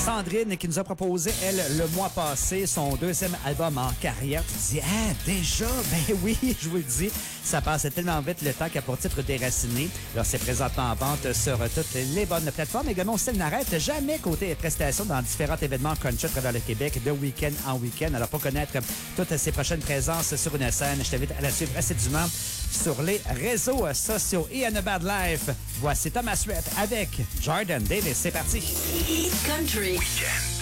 Sandrine qui nous a proposé, elle, le mois passé, son deuxième album en carrière. Tu te dis, ah, déjà? Ben oui, je vous le dis, ça passe tellement vite le temps qu'à pour titre Déraciné. Alors, c'est présentement en vente sur toutes les bonnes plateformes. Également, aussi, elle n'arrête jamais côté prestations dans différents événements country à travers le Québec, de week-end en week-end. Alors, pour connaître toutes ses prochaines présences sur une scène, je t'invite à la suivre assidûment sur les réseaux sociaux. Et a Bad Life, voici Thomas Rhett avec Jordan Davis. C'est parti. Country. Weekend.